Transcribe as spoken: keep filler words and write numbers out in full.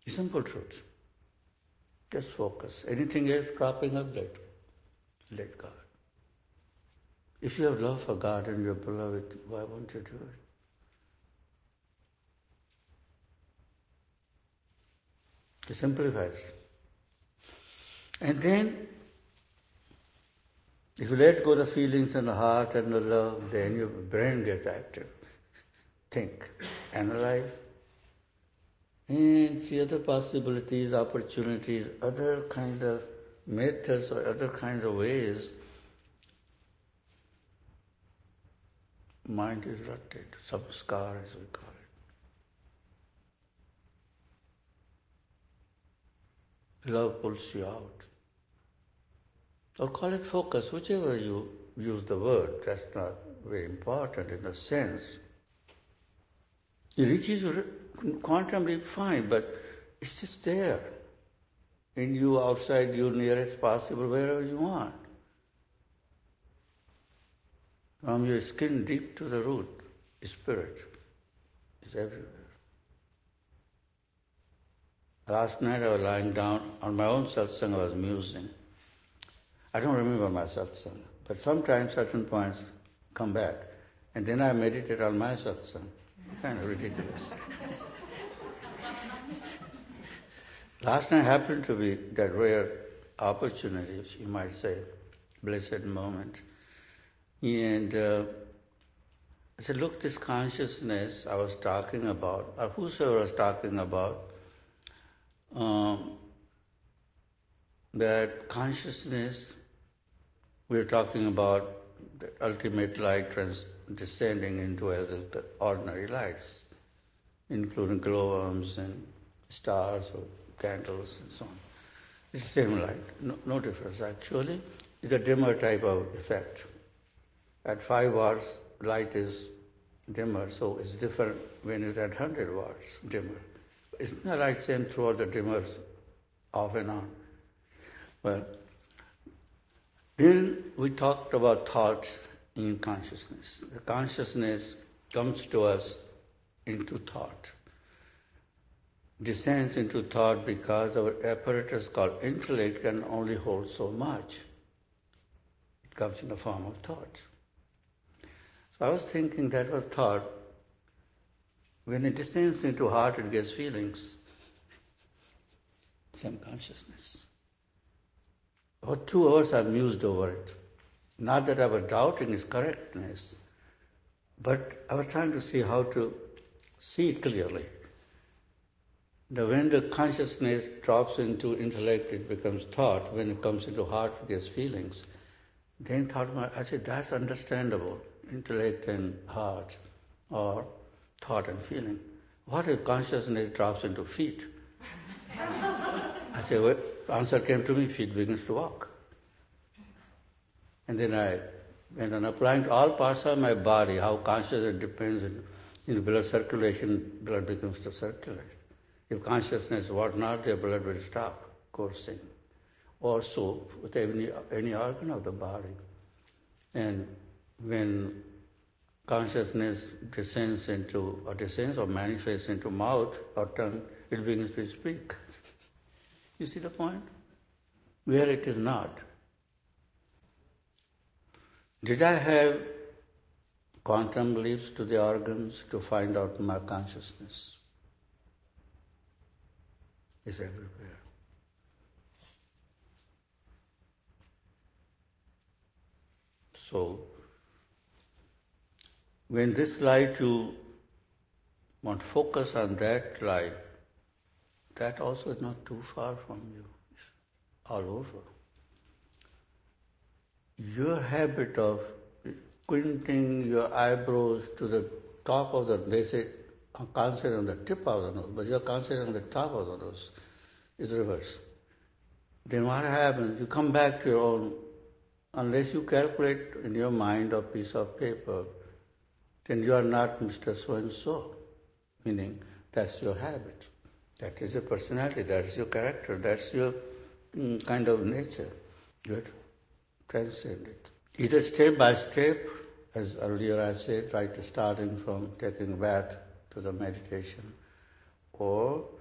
Simple truth. Just focus. Anything else cropping up, let, let God. If you have love for God and your beloved, why won't you do it? It simplifies. And then, if you let go the feelings and the heart and the love, then your brain gets active. Think, analyze, and see other possibilities, opportunities, other kind of methods or other kinds of ways. Mind is rutted, samskar as we call it. Love pulls you out. Or call it focus, whichever you use the word, that's not very important in a sense. It reaches quantum leap, fine, but it's just there. In you, outside you, nearest possible, wherever you want. From your skin deep to the root, spirit is everywhere. Last night I was lying down, on my own satsang I was musing. I don't remember my satsang, but sometimes certain points come back. And then I meditate on my satsang. Kind of ridiculous. Last night happened to be that rare opportunity, you might say, blessed moment. And uh, I said, look, this consciousness I was talking about, or whosoever was talking about, um, that consciousness, we're talking about the ultimate light trans- descending into the ordinary lights, including glowworms and stars or candles and so on. It's the same light, no, no difference actually. It's a dimmer type of effect. At five watts, light is dimmer, so it's different when it's at one hundred watts, dimmer. Isn't the light same throughout the dimmers, off and on? Well, then we talked about thoughts in consciousness. The consciousness comes to us into thought, descends into thought because our apparatus called intellect can only hold so much. It comes in the form of thought. So I was thinking that was thought. When it descends into heart, it gets feelings. Same consciousness. For two hours I mused over it. Not that I was doubting its correctness, but I was trying to see how to see it clearly. Now when the consciousness drops into intellect, it becomes thought. When it comes into heart, it gets feelings. Then thought, I said, that's understandable, intellect and heart, or thought and feeling. What if consciousness drops into feet? I said, well, answer came to me, feet begins to walk. And then I went on applying to all parts of my body, how consciousness depends in, in blood circulation, blood begins to circulate. If consciousness was not there, blood will stop coursing. Also, with any, any organ of the body. And when consciousness descends into, or descends or manifests into mouth or tongue, it begins to speak. You see the point? Where it is not. Did I have quantum leaps to the organs to find out my consciousness? It's everywhere. So, when this light you want to focus on that light, that also is not too far from you. It's all over. Your habit of squinting your eyebrows to the top of the, they say, concentrate on the tip of the nose, but you're concentrating on the top of the nose, is reverse. Then what happens? You come back to your own, unless you calculate in your mind a piece of paper, then you are not Mister So-and-so, meaning that's your habit. That is your personality, that's your character, that's your mm, kind of nature. You have to transcend it. Either step by step, as earlier I said, right starting from taking a bath to the meditation, or